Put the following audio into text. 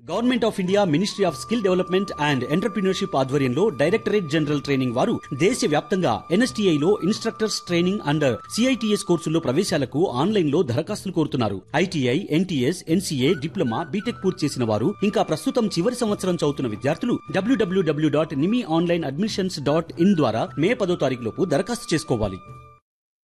Government of India ministry of skill development and entrepreneurship ఆధ్వర్యంలో directorate general training వారు దేశవ్యాప్తంగా NSTI లో instructors training and CITS కోర్సుల్లో ప్రవేశాలకు ఆన్లైన్లో దరఖాస్తులు కోరుతున్నారు. ITI, NTS, NCA, diploma, BTech పూర్తి చేసిన వారు ఇంకా ప్రస్తుతం చివరి సంవత్సరం చదువుతున్న విద్యార్థులు www.nimiOnlineadmissions.in ద్వారా మే 10వ తారీఖులోపు దరఖాస్తు చేసుకోవాలి.